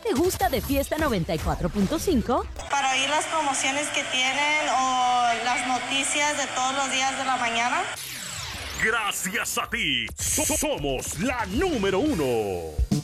te gusta de Fiesta 94.5? Para oír las promociones que tienen o las noticias de todos los días de la mañana. Gracias a ti, somos la número 1.